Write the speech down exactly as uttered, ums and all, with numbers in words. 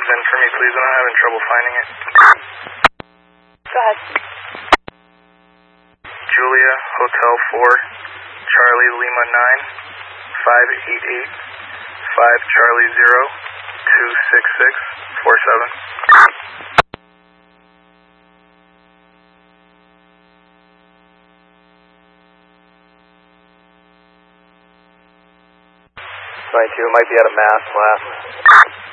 in for me, please? I'm having trouble finding it. Go ahead. Julia, Hotel four, Charlie Lima nine, five eight eight, five Charlie zero, two six six, four seven. twenty-two, might be out of mass class.